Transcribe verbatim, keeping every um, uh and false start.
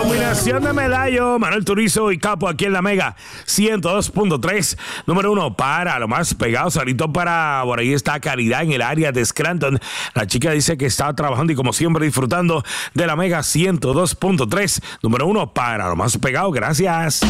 Combinación de Medallo, Manuel Turizo y Capo aquí en la Mega ciento dos punto tres. Número uno para lo más pegado. Salito para, por ahí está Caridad en el área de Scranton. La chica dice que está trabajando y como siempre disfrutando de la Mega ciento dos punto tres. Número uno para lo más pegado. Gracias.